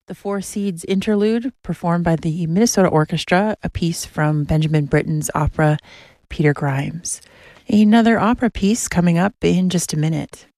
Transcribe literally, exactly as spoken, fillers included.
The Four Seeds Interlude, performed by the Minnesota Orchestra, a piece from Benjamin Britten's opera Peter Grimes. Another opera piece coming up in just a minute.